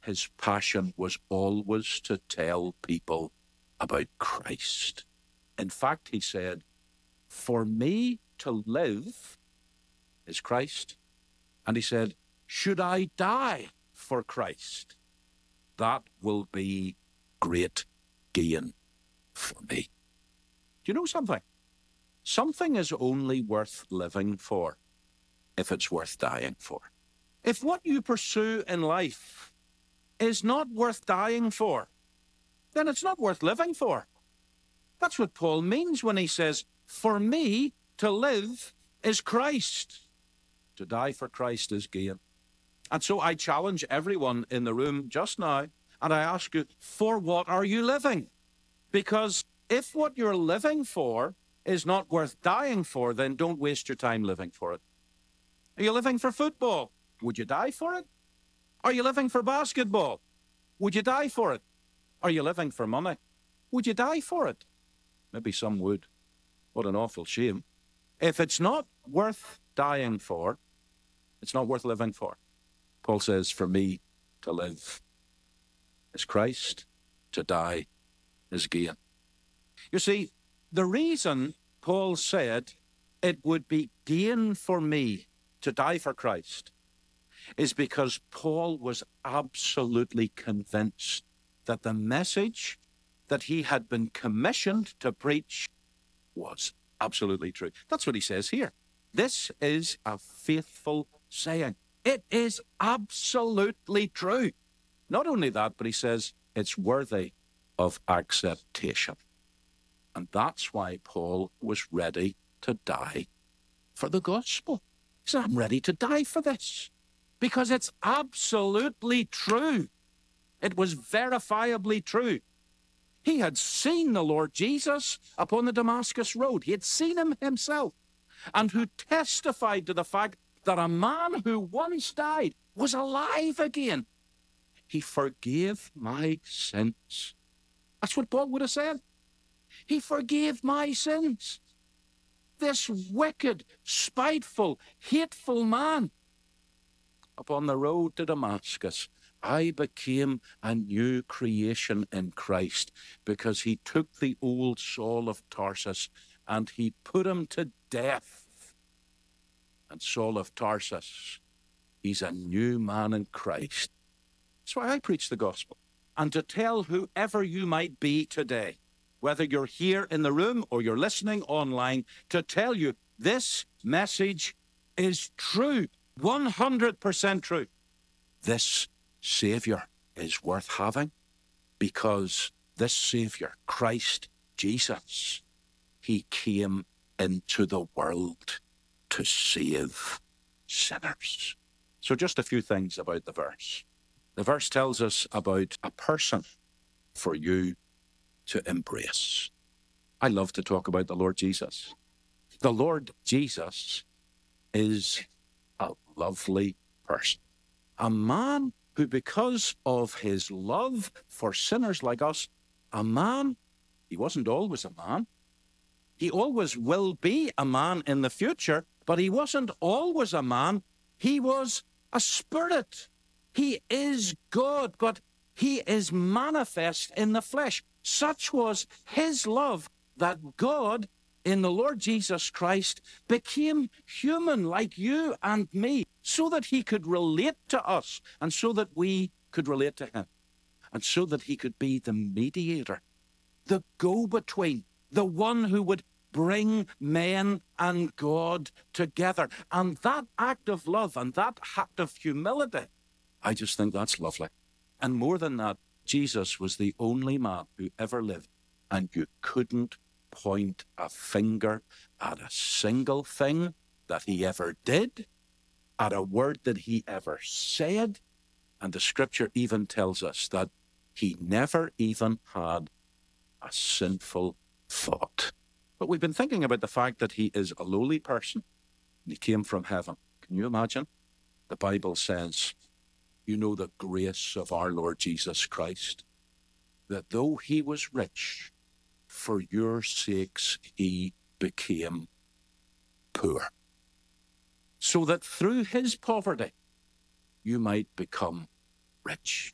his passion was always to tell people about Christ. In fact, he said, for me to live is Christ. And he said, should I die for Christ, that will be great gain for me. Do you know something? Something is only worth living for if it's worth dying for. If what you pursue in life is not worth dying for, then it's not worth living for. That's what Paul means when he says, for me to live is Christ. To die for Christ is gain. And so I challenge everyone in the room just now, and I ask you, for what are you living? Because if what you're living for is not worth dying for, then don't waste your time living for it. Are you living for football? Would you die for it? Are you living for basketball? Would you die for it? Are you living for money? Would you die for it? Maybe some would. What an awful shame. If it's not worth dying for, it's not worth living for. Paul says, for me to live is Christ, to die is gain. You see, the reason Paul said it would be gain for me to die for Christ is because Paul was absolutely convinced that the message that he had been commissioned to preach was absolutely true. That's what he says here. This is a faithful saying. It is absolutely true. Not only that, but he says it's worthy of acceptation. And that's why Paul was ready to die for the gospel. He said, I'm ready to die for this because it's absolutely true. It was verifiably true. He had seen the Lord Jesus upon the Damascus road. He had seen him himself, and who testified to the fact that a man who once died was alive again. He forgave my sins. That's what Paul would have said. He forgave my sins. This wicked, spiteful, hateful man. Upon the road to Damascus, I became a new creation in Christ because he took the old Saul of Tarsus and he put him to death. And Saul of Tarsus, he's a new man in Christ. That's why I preach the gospel. And to tell whoever you might be today, whether you're here in the room or you're listening online, to tell you this message is true, 100% true. This Savior is worth having because this Savior, Christ Jesus, he came into the world to save sinners. So just a few things about the verse. The verse tells us about a person for you to embrace. I love to talk about the Lord Jesus. The Lord Jesus is a lovely person. A man who, because of his love for sinners like us, a man, he wasn't always a man. He always will be a man in the future, but he wasn't always a man. He was a spirit. He is God, but he is manifest in the flesh. Such was his love that God, in the Lord Jesus Christ, became human like you and me, so that he could relate to us, and so that we could relate to him, and so that he could be the mediator, the go-between, the one who would bring men and God together. And that act of love and that act of humility, I just think that's lovely. And more than that, Jesus was the only man who ever lived, and you couldn't point a finger at a single thing that he ever did, at a word that he ever said. And the scripture even tells us that he never even had a sinful thought. But we've been thinking about the fact that he is a lowly person. He came from heaven. Can you imagine? The Bible says, you know the grace of our Lord Jesus Christ, that though he was rich, for your sakes he became poor, so that through his poverty you might become rich.